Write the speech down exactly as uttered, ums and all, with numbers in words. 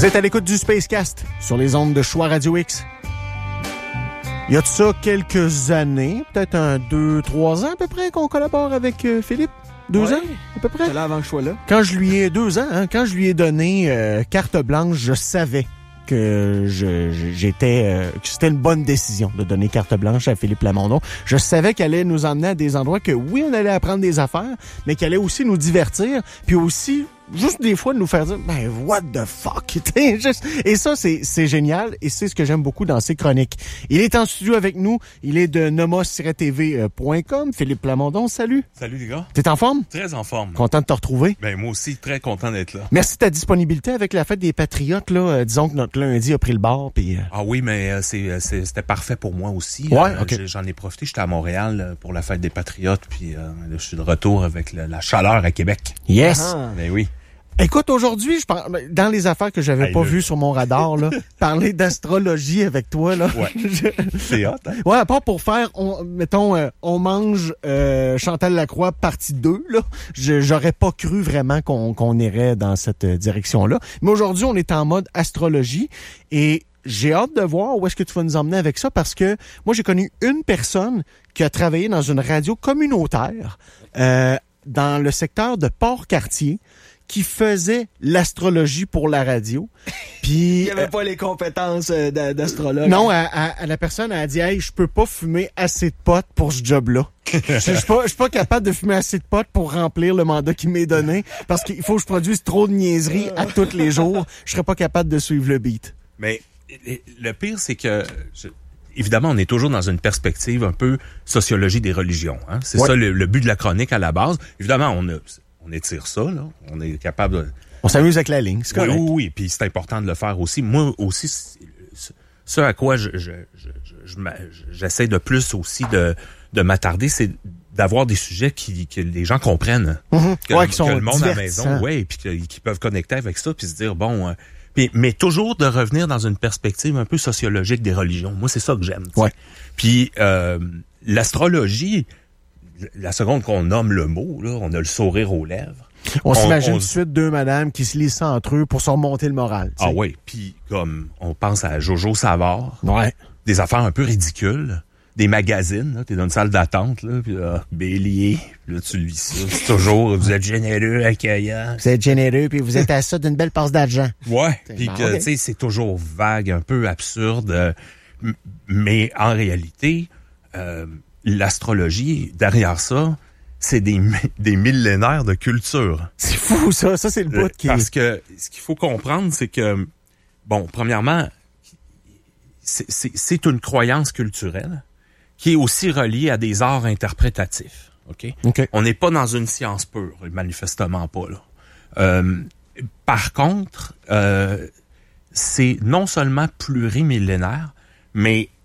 Vous êtes à l'écoute du Spacecast sur les ondes de Choix Radio X. Il y a de ça quelques années, peut-être un deux, trois ans à peu près, qu'on collabore avec euh, Philippe. Deux ouais, ans, à peu près. C'est là avant que je sois là. Quand je lui ai deux ans, hein, quand je lui ai donné euh, carte blanche, je savais que je, je j'étais euh, que c'était une bonne décision de donner carte blanche à Philippe Plamondon. Je savais qu'elle allait nous emmener à des endroits que oui, on allait apprendre des affaires, mais qu'elle allait aussi nous divertir, puis aussi juste des fois de nous faire dire ben what the fuck. Juste, et ça c'est c'est génial et c'est ce que j'aime beaucoup dans ses chroniques. Il est en studio avec nous, il est de nomos tiret t v point com. Philippe Plamondon, salut. Salut les gars. T'es en forme? Très en forme. Content de te retrouver. Ben moi aussi très content d'être là. Merci de ta disponibilité avec la fête des Patriotes là. Euh, disons que notre lundi a pris le bord puis. Euh... Ah oui, mais euh, c'est, c'est c'était parfait pour moi aussi. Ouais, euh, ok. J'en ai profité. J'étais à Montréal pour la fête des Patriotes, puis euh, là, je suis de retour avec le, la chaleur à Québec. Yes. Ah. Ben oui. Écoute, aujourd'hui, je pense, dans les affaires que j'avais hey, pas le... vues sur mon radar, là, parler d'astrologie avec toi, là. Ouais. C'est hot, hein? Ouais, à part pour faire, on, mettons, euh, on mange euh, Chantal Lacroix partie deux, là. Je, j'aurais pas cru vraiment qu'on, qu'on irait dans cette direction-là. Mais aujourd'hui, on est en mode astrologie et j'ai hâte de voir où est-ce que tu vas nous emmener avec ça parce que moi, j'ai connu une personne qui a travaillé dans une radio communautaire euh, dans le secteur de Port-Cartier qui faisait l'astrologie pour la radio. Puis il n'y avait euh, pas les compétences euh, d'astrologue. Non, à, à, à la personne elle a dit hey, je peux pas fumer assez de potes pour ce job-là. Je suis pas, je suis pas capable de fumer assez de potes pour remplir le mandat qui m'est donné parce qu'il faut que je produise trop de niaiseries à tous les jours. Je serais pas capable de suivre le beat. Mais le pire, c'est que je... évidemment, on est toujours dans une perspective un peu sociologie des religions. Hein? C'est ouais. ça le, le but de la chronique à la base. Évidemment, on a On étire ça, là. On est capable de... On s'amuse avec la ligne, c'est correct. Oui, oui, oui. Puis c'est important de le faire aussi. Moi aussi, ce à quoi je, je, je, je, j'essaie de plus aussi de, de m'attarder, c'est d'avoir des sujets qui, que les gens comprennent. Mm-hmm. Que, ouais, qui sont que le monde à la maison, ouais, puis que, qui peuvent connecter avec ça, puis se dire, bon... Euh, puis, mais toujours de revenir dans une perspective un peu sociologique des religions. Moi, c'est ça que j'aime. Ouais. Puis euh, l'astrologie... La seconde qu'on nomme le mot, là, on a le sourire aux lèvres. On, on s'imagine on... tout de suite deux madames qui se lisent ça entre eux pour se remonter le moral. T'sais. Ah oui, puis comme on pense à Jojo Savard, ouais. Des affaires un peu ridicules, des magazines, là, t'es dans une salle d'attente, là, puis là, Bélier, puis là tu lis ça, c'est toujours vous êtes généreux, accueillant. Vous êtes généreux, puis vous êtes à ça d'une belle passe d'argent. Ouais, puis que okay. Tu sais, c'est toujours vague, un peu absurde, euh, mais en réalité... Euh, l'astrologie, derrière ça, c'est des, des millénaires de culture. C'est fou, ça. Ça, c'est le bout qui... Parce que ce qu'il faut comprendre, c'est que, bon, premièrement, c'est, c'est, c'est une croyance culturelle qui est aussi reliée à des arts interprétatifs. OK? Okay. On n'est pas dans une science pure, manifestement pas, là. Euh, par contre, euh, c'est non seulement plurimillénaire, mais